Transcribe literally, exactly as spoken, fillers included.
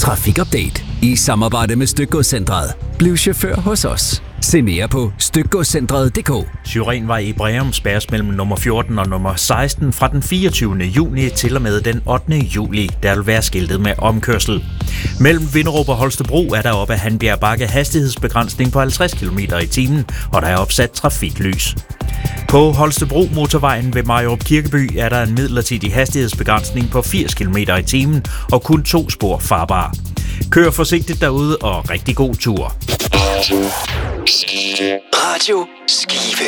Trafikupdate i samarbejde med Stykgodscentret. Bliv chauffør hos os. Se mere på stykgodscentret punktum d k. Syrenvej i Breum spærres mellem nummer fjorten og nummer seksten fra den fireogtyvende juni til og med den ottende juli. Der vil være skiltet med omkørsel. Mellem Vinderup og Holstebro er der oppe af Hanbjerg Bakke hastighedsbegrænsning på halvtreds kilometer i timen, og der er opsat trafiklys. På Holstebro motorvejen ved Mariarup Kirkeby er der en midlertidig hastighedsbegrænsning på firs kilometer i timen og kun to spor farbare. Kør forsigtigt derude og rigtig god tur. Radio Skive.